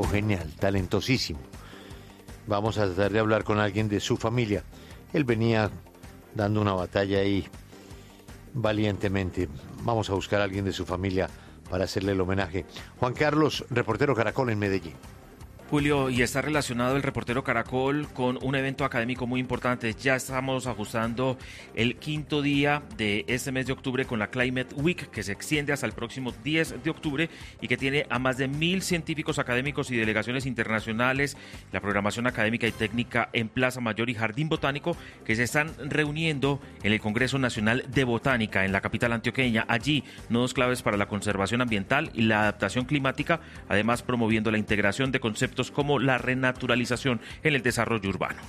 genial, talentosísimo. Vamos a tratar de hablar con alguien de su familia. Él venía dando una batalla ahí valientemente. Vamos a buscar a alguien de su familia para hacerle el homenaje. Juan Carlos, reportero Caracol en Medellín. Julio, y está relacionado el reportero Caracol con un evento académico muy importante. Ya estamos ajustando el quinto día de este mes de octubre con la Climate Week, que se extiende hasta el próximo 10 de octubre y que tiene a más de 1.000 científicos académicos y delegaciones internacionales, la programación académica y técnica en Plaza Mayor y Jardín Botánico, que se están reuniendo en el Congreso Nacional de Botánica en la capital antioqueña. Allí, nodos claves para la conservación ambiental y la adaptación climática, además promoviendo la integración de conceptos como la renaturalización en el desarrollo urbano.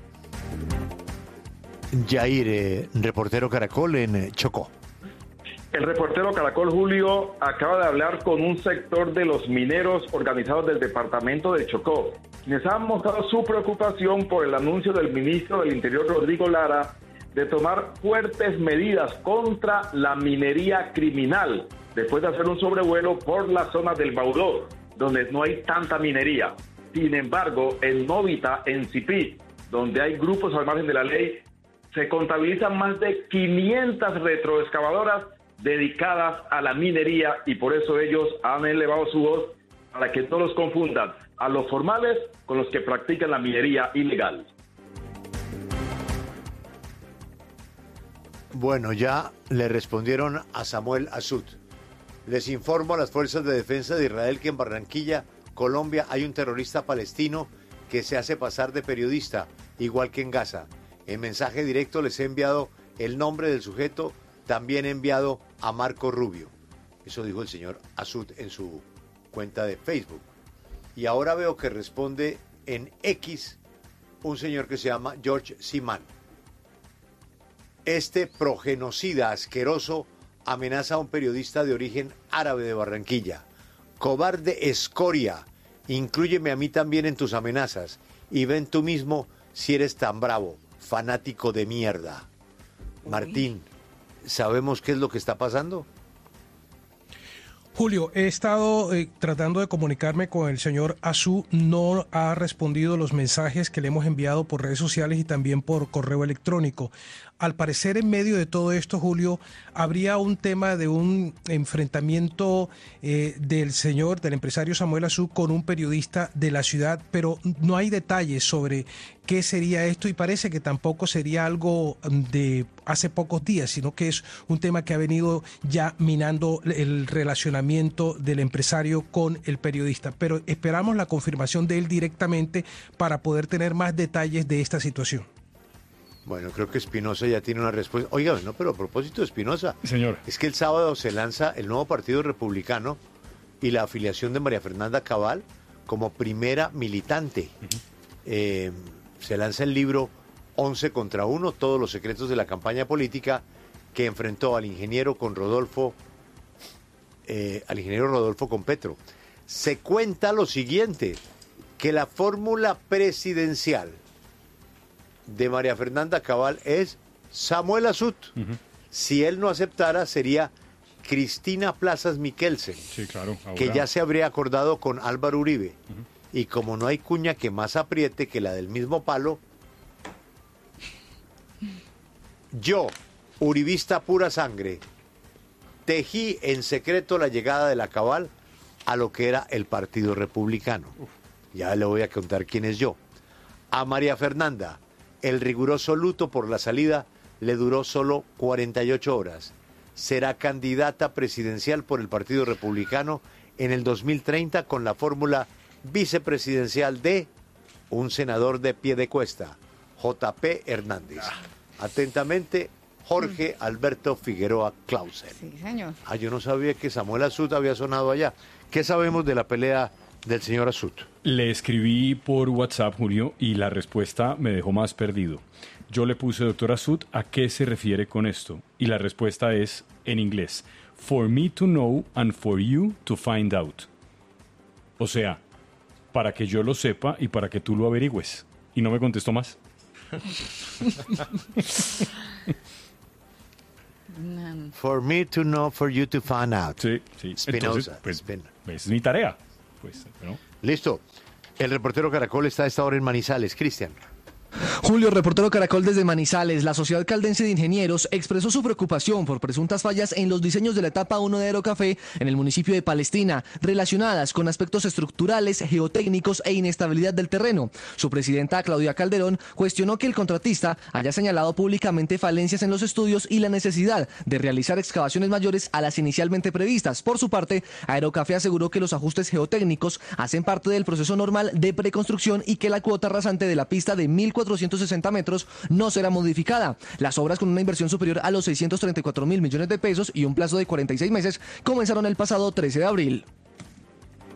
Jair, reportero Caracol en Chocó. El reportero Caracol, Julio, acaba de hablar con un sector de los mineros organizados del departamento de Chocó, quienes han mostrado su preocupación por el anuncio del ministro del Interior, Rodrigo Lara, de tomar fuertes medidas contra la minería criminal, después de hacer un sobrevuelo por la zona del Baudó, donde no hay tanta minería. Sin embargo, en Novita, en Cipí, donde hay grupos al margen de la ley, se contabilizan más de 500 retroexcavadoras dedicadas a la minería y por eso ellos han elevado su voz para que no los confundan a los formales con los que practican la minería ilegal. Bueno, ya le respondieron a Samuel Azud. Les informo a las fuerzas de defensa de Israel que en Barranquilla, Colombia, hay un terrorista palestino que se hace pasar de periodista, igual que en Gaza. En mensaje directo les he enviado el nombre del sujeto, también he enviado a Marco Rubio. Eso dijo el señor Azud en su cuenta de Facebook. Y ahora veo que responde en X un señor que se llama George Siman. Este progenocida asqueroso amenaza a un periodista de origen árabe de Barranquilla. Cobarde escoria, inclúyeme a mí también en tus amenazas y ven tú mismo si eres tan bravo, fanático de mierda. Martín, ¿sabemos qué es lo que está pasando? Julio, he estado tratando de comunicarme con el señor Azú, no ha respondido los mensajes que le hemos enviado por redes sociales y también por correo electrónico. Al parecer, en medio de todo esto, Julio, habría un tema de un enfrentamiento del empresario Samuel Azú con un periodista de la ciudad, pero no hay detalles sobre qué sería esto y parece que tampoco sería algo de hace pocos días, sino que es un tema que ha venido ya minando el relacionamiento del empresario con el periodista. Pero esperamos la confirmación de él directamente para poder tener más detalles de esta situación. Bueno, creo que Espinosa ya tiene una respuesta. Oiga, no, pero a propósito de Espinosa, señor, es que el sábado se lanza el nuevo Partido Republicano y la afiliación de María Fernanda Cabal como primera militante. Se lanza el libro 11 contra 1, todos los secretos de la campaña política, que enfrentó al ingeniero Rodolfo con Petro. Se cuenta lo siguiente, que la fórmula presidencial de María Fernanda Cabal es Samuel Azud. Si él no aceptara, sería Cristina Plazas Miquelsen, sí, claro, que ya se habría acordado con Álvaro Uribe. Y como no hay cuña que más apriete que la del mismo palo, yo, uribista pura sangre, tejí en secreto la llegada de la Cabal a lo que era el Partido Republicano. Ya le voy a contar quién es yo. A María Fernanda, el riguroso luto por la salida le duró solo 48 horas. Será candidata presidencial por el Partido Republicano en el 2030 con la fórmula vicepresidencial de un senador de Piedecuesta, J.P. Hernández. Atentamente, Jorge Alberto Figueroa Clausen. Sí, señor. Yo no sabía que Samuel Azud había sonado allá. ¿Qué sabemos de la pelea del señor Azud? Le escribí por WhatsApp, Julio, y la respuesta me dejó más perdido. Yo le puse, doctor Azud, ¿a qué se refiere con esto? Y la respuesta es, en inglés, for me to know and for you to find out. O sea, para que yo lo sepa y para que tú lo averigües. Y no me contestó más. For me to know, for you to find out. Sí. Spinoza. Entonces, pues, es mi tarea. Pues, ¿no? Listo. El reportero Caracol está a esta hora en Manizales. Cristian. Julio, reportero Caracol desde Manizales. La Sociedad Caldense de Ingenieros expresó su preocupación por presuntas fallas en los diseños de la etapa 1 de Aerocafé en el municipio de Palestina, relacionadas con aspectos estructurales, geotécnicos e inestabilidad del terreno. Su presidenta, Claudia Calderón, cuestionó que el contratista haya señalado públicamente falencias en los estudios y la necesidad de realizar excavaciones mayores a las inicialmente previstas. Por su parte, Aerocafé aseguró que los ajustes geotécnicos hacen parte del proceso normal de preconstrucción y que la cuota rasante de la pista de 1.460 metros no será modificada. Las obras, con una inversión superior a los 634.000 millones de pesos y un plazo de 46 meses, comenzaron el pasado 13 de abril.